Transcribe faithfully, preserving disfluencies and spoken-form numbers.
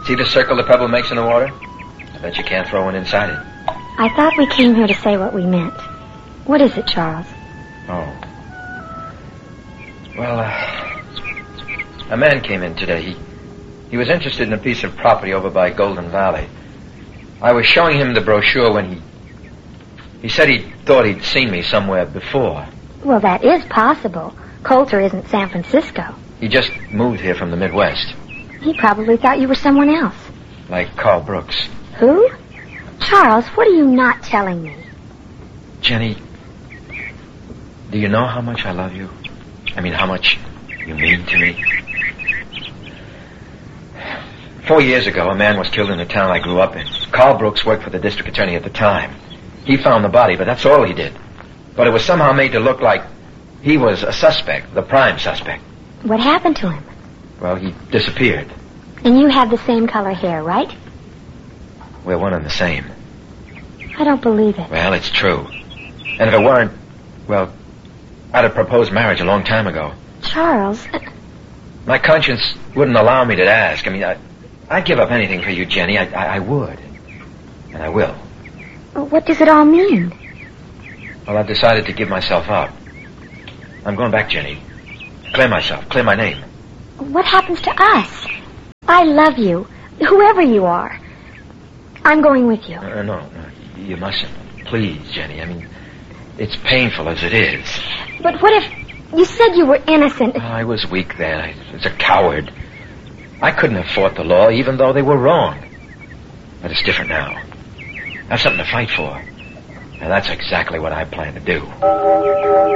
See the circle the pebble makes in the water? I bet you can't throw one inside it. I thought we came here to say what we meant. What is it, Charles? Oh. Well, uh, a man came in today. He, he was interested in a piece of property over by Golden Valley. I was showing him the brochure when he... He said he thought he'd seen me somewhere before. Well, that is possible. Coulter isn't San Francisco. He just moved here from the Midwest. He probably thought you were someone else. Like Carl Brooks. Who? Charles, what are you not telling me? Jenny, do you know how much I love you? I mean, how much you mean to me? Four years ago, a man was killed in the town I grew up in. Carl Brooks worked for the district attorney at the time. He found the body, but that's all he did. But it was somehow made to look like he was a suspect, the prime suspect. What happened to him? Well, he disappeared. And you have the same color hair, right? We're one and the same. I don't believe it. Well, it's true. And if it weren't, well, I'd have proposed marriage a long time ago. Charles... My conscience wouldn't allow me to ask. I mean, I, I'd give up anything for you, Jenny. I, I, I would. And I will. What does it all mean? Well, I've decided to give myself up. I'm going back, Jenny. Clear myself. Clear my name. What happens to us? I love you, whoever you are. I'm going with you. Uh, no, no, you mustn't. Please, Jenny. I mean, it's painful as it is. But what if... You said you were innocent. Oh, I was weak then. I was a coward. I couldn't have fought the law even though they were wrong. But it's different now. I have something to fight for. And that's exactly what I plan to do.